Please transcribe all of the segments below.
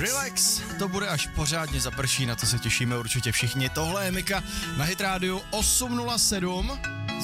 Relax, to bude až pořádně zaprší, na to se těšíme určitě všichni. Tohle je Mika na Hit Radio 8:07.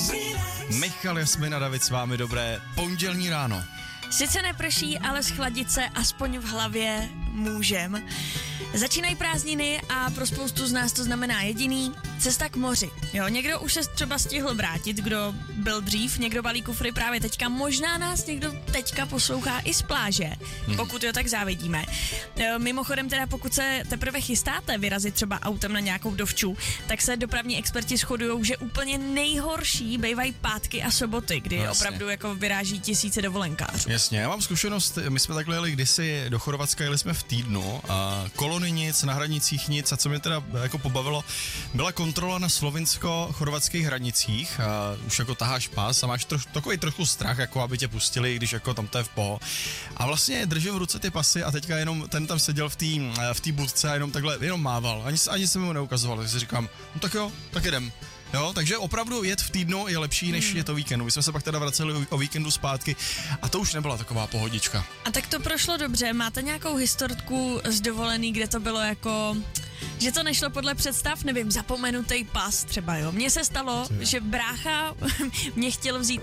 Michal, Jasmin a David s vámi, dobré pondělní ráno. Sice neprší, ale schladit se aspoň v hlavě můžem. Začínají prázdniny a pro spoustu z nás to znamená jediný, cesta k moři. Jo, někdo už se třeba stihl vrátit, kdo byl dřív, někdo balí kufry právě teďka, možná nás někdo teďka poslouchá i z pláže, pokud jo, tak závidíme. Mimochodem teda, pokud se teprve chystáte vyrazit třeba autem na nějakou dovču, tak se dopravní experti shodujou, že úplně nejhorší bývají pátky a soboty, kdy opravdu jako vyráží tisíce dovolenkářů. Jasně, já mám zkušenost, my jsme takhle jeli kdysi do Chorvatska, jeli jsme v týdnu a kolony nic, na hranicích nic a co mě teda jako pobavilo, byla kontrola na slovinsko-chorvatských hranicích a už jako taháš pás a máš takový trochu strach, jako aby tě pustili, když jako tam to je v poho. A vlastně držím v ruce ty pasy a teďka jenom ten tam seděl v té budce a jenom takhle, jenom mával, ani se mu neukazoval, takže si říkám, no tak jo, tak jedem. Jo, takže opravdu jet v týdnu je lepší, než je to víkendu. My jsme se pak teda vraceli o víkendu zpátky a to už nebyla taková pohodička. A tak to prošlo dobře. Máte nějakou historku z dovolený, kde to bylo jako, že to nešlo podle představ, nevím, zapomenutý pas třeba, jo. Mně se stalo, že brácha mě chtěl vzít,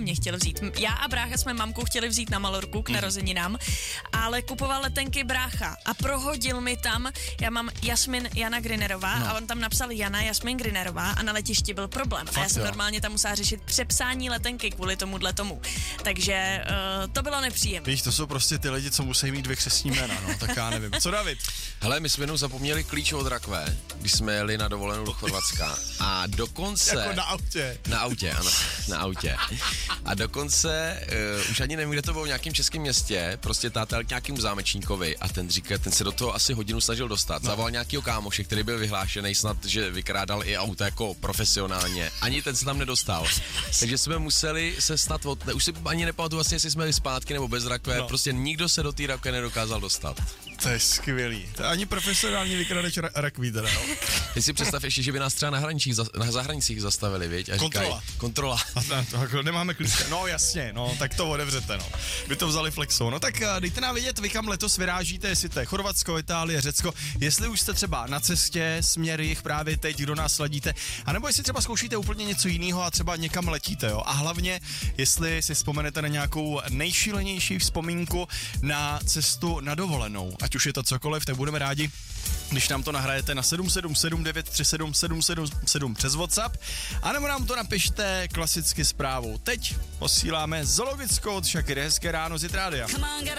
já a brácha jsme mamkou chtěli vzít na Malorku k narozeninám, ale kupoval letenky brácha a prohodil mi tam, já mám Jasmin Jana Grinerová a on tam napsal Jana Jasmin Grinerová a na letišti byl problém. A já jsem normálně tam musela řešit přepsání letenky kvůli tomu. Takže to bylo nepříjemné. Víš, to jsou prostě ty lidi, co musí mít 2 křestní jména, no, tak já nevím. Co David? Hele, my jsme jenom zapomněli klíč od rakve, když jsme jeli na dovolenou do Chorvatska a dokonce... Jako na autě. Na autě, ano, na autě. A dokonce, už ani nevím, kde to bylo, v nějakém českém městě, prostě tátel k nějakému zámečníkovi a ten se do toho asi hodinu snažil dostat. Zavolal nějakýho kámoše, který byl vyhlášený snad, že vykrádal i auta jako profesionálně. Ani ten se tam nedostal. Takže jsme museli se snad už si ani nepamatuju vlastně, jestli jsme byli zpátky nebo bez rakve, prostě nikdo se do té rakve nedokázal dostat. To je skvělý. To ani profesionální vykradeč rakví teda, jo. Ty si představ ještě, že by nás třeba na zahraničích zastavili, viď? A kontrola. A nemáme klíčka. No jasně, no tak to otevřete, no. By to vzali flexou. No tak dejte nám vědět, vy kam letos vyrážíte, jestli to je Chorvatsko, Itálie, Řecko, jestli už jste třeba na cestě, směr jich právě teď, kdo nás sledíte, anebo jestli třeba zkoušíte úplně něco jiného a třeba někam letíte, jo. A hlavně, jestli si vzpomenete na nějakou nejšílenější vzpomínku na cestu na dovolenou. Ať už je to cokoliv, tak budeme rádi, když nám to nahrajete na 777 937 777 přes WhatsApp, anebo nám to napište klasicky zprávou. Teď posíláme zoologickou od Shakiry. Hezké ráno z Hit Rádia.